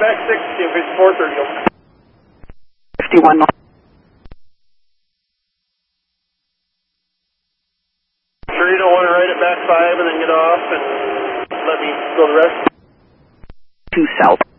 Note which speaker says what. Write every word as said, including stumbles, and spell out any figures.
Speaker 1: back sixty, if it's four thirty.
Speaker 2: fifty-one.
Speaker 1: Sure you don't want to ride it back five and then get off and let me go the rest?
Speaker 2: Two south.